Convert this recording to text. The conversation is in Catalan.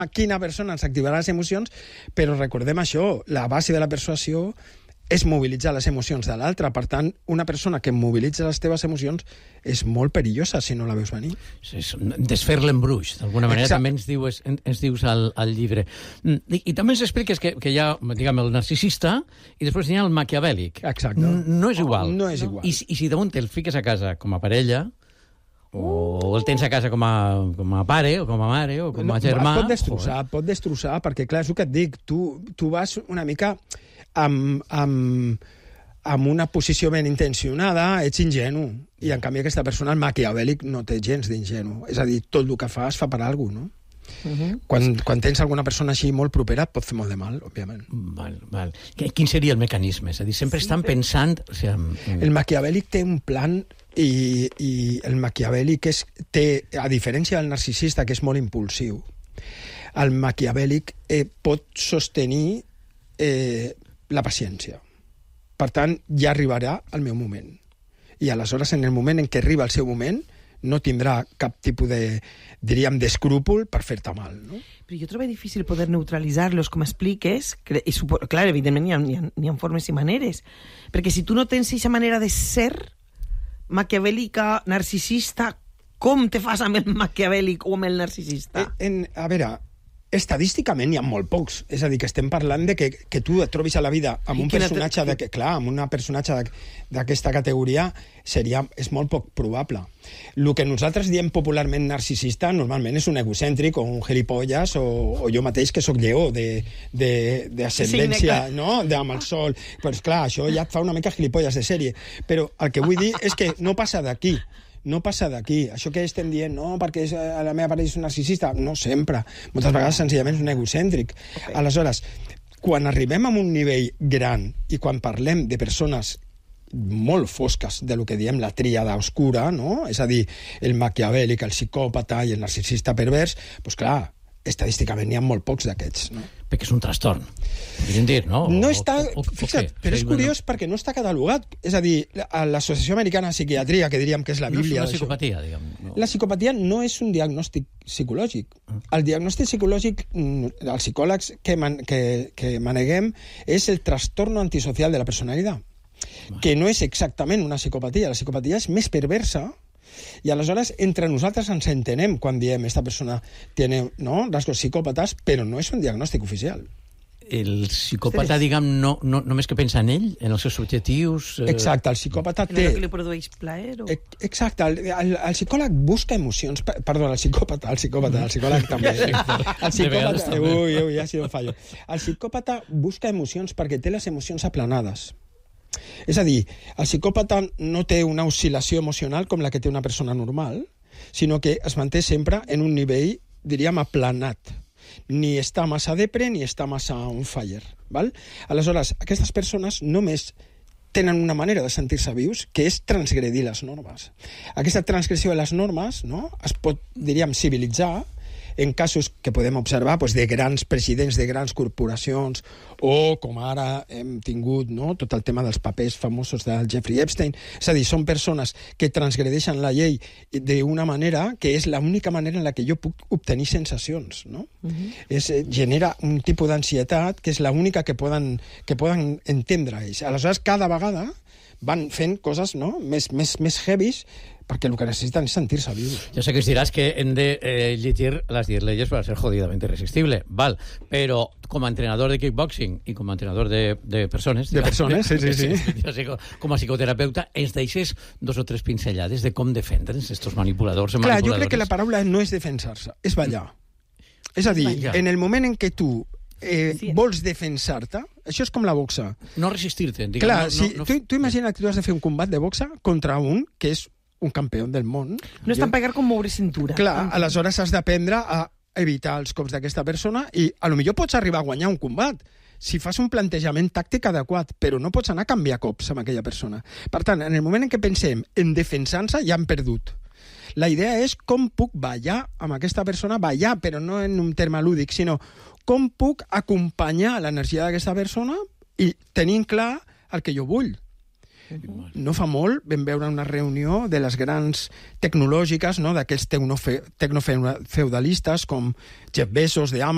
quina persona ens activarà les emocions, però recordem això, la base de la persuasió és mobilitzar les emocions de l'altre. Per tant, una persona que mobilitza les teves emocions és molt perillosa si no la veus venir. És desfer l'embruix, d'alguna manera. Exacte. També ens dius al llibre. I també ens expliques que hi ha, diguem, el narcisista i després hi ha el maquiavèlic. Exacte. No és igual. No és igual. I si damunt te'l fiques a casa com a parella, o el tens a casa com a pare, o com a mare, o com a germà... Pot destrossar, perquè clar, és el que et dic, tu vas una mica amb una posició ben intencionada, ets ingenu, i en canvi aquesta persona, el maquiavèlic, no té gens d'ingenu. És a dir, tot el que fa es fa per alguna cosa, no? Quan tens alguna persona així molt propera et pot fer molt de mal, òbviament. Val. Quin seria el mecanisme? És a dir, sempre estan pensant... El maquiavèlic té un plan i el maquiavèlic té, a diferència del narcisista, que és molt impulsiu, el maquiavèlic pot sostenir la paciència. Per tant, ja arribarà el meu moment. I aleshores, en el moment en què arriba el seu moment, no tindrà cap tipus d'escrúpol per fer-te mal, no? Però jo trobo difícil poder neutralitzar-los, com expliques. Clar, evidentment n'hi ha formes i maneres. Perquè si tu no tens aquesta manera de ser maquiavèlica, narcisista, com te fas amb el maquiavèlic o amb el narcisista? A veure, estadísticament hi ha molt pocs. És a dir, que estem parlant de que tu et trobis a la vida amb un personatge amb una personatge d'aquesta categoria és molt poc probable. El que nosaltres diem popularment narcisista normalment és un egocèntric o un gilipolles o jo mateix que sóc lleó d'ascendència, no? Amb el sol. Però clar, això ja et fa una mica gilipolles de sèrie. Però el que vull dir és que no passa d'aquí. No passa d'aquí. Això que estem dient, no, perquè la meva parella és un narcisista, no sempre. Moltes vegades, senzillament, és un egocèntric. Okay. Aleshores, quan arribem a un nivell gran i quan parlem de persones molt fosques de lo que diem la tríada oscura, no? És a dir, el maquiavèlic, el psicòpata i el narcisista pervers, doncs clar, estadísticament n'hi ha molt pocs d'aquests, no? Perquè és un trastorn, podríem dir, no? No està... Fixa't, però és curiós perquè no està catalogat. És a dir, l'Associació Americana de Psiquiatria, que diríem que és la Bíblia... No és una psicopatia, diguem. No. La psicopatia no és un diagnòstic psicològic. El diagnòstic psicològic, els psicòlegs que maneguem, és el trastorno antisocial de la personalitat, que no és exactament una psicopatia. La psicopatia és més perversa. I aleshores, entre nosaltres ens entenem quan diem esta persona tiene, no, rasgos psicòpates, però no és un diagnòstic oficial. El psicòpata, diguem, no només que pensa en ell, en els seus objectius... Exacte, el psicòpata té... En el que li produeix plaer? O... Exacte, el psicòleg busca emocions... Perdó, el psicòleg també. El psicòpata... Ui, ja ha sido un fallo. El psicòpata busca emocions perquè té les emocions aplanades. És a dir, el psicòpata no té una oscil·lació emocional com la que té una persona normal, sinó que es manté sempre en un nivell, diríem, aplanat. Ni està massa depre ni està massa on fire. Val? Aleshores, aquestes persones només tenen una manera de sentir-se vius, que és transgredir les normes. Aquesta transgressió de les normes, no, es pot, diríem, civilitzar en casos que podem observar de grans presidents de grans corporacions o, com ara hem tingut, no, tot el tema dels papers famosos del Jeffrey Epstein. És a dir, són persones que transgredeixen la llei d'una manera que és l'única manera en la que jo puc obtenir sensacions, no? Genera un tipus d'ansietat que és l'única que poden entendre ells. Aleshores, cada vegada van fent coses, no, més heavies, perquè el que necessiten és sentir-se vius. Jo sé que ens diràs que hem de llegir les 10 leyes para ser jodidamente irresistible, val, però com a entrenador de kickboxing i com a entrenador de persones... De persones, sí. Com a psicoterapeuta, ens deixes 2 o 3 pinzellades de com defendre's estos manipuladors. Clar, jo crec que la paraula no és defensar-se, és ballar. És a dir, en el moment en què tu vols defensar-te, això és com la boxa. No resistir-te. Clar, tu imagina't que tu has de fer un combat de boxa contra un que és un campió del món. No és tan pegar com moure cintura. Clar, aleshores has d'aprendre a evitar els cops d'aquesta persona i potser pots arribar a guanyar un combat si fas un plantejament tàctic adequat, però no pots anar a canviar cops amb aquella persona. Per tant, en el moment en què pensem en defensar-se, ja hem perdut. La idea és com puc ballar amb aquesta persona, ballar, però no en un terme lúdic, sinó com puc acompanyar l'energia d'aquesta persona i tenint clar el que jo vull. No fa molt vam veure una reunió de les grans tecnològiques, no, d'aquells tecnofeudalistes com Jeff Bezos, de Amazon,